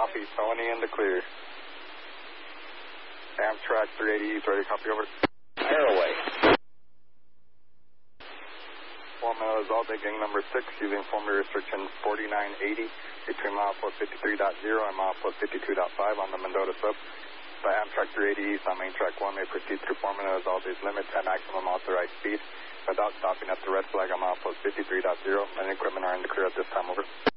Copy. Tony in the clear. Amtrak 380 East, ready, copy, over. Fire away. 4 miles all day, gang number 6, using formula restriction 4980 between milepost 53.0 and milepost 52.5 on the Mendota sub. By Amtrak 380 East on main track 1 may proceed through 4 miles all days limit at maximum authorized speed without stopping at the red flag on milepost 53.0. And equipment are in the clear at this time, over.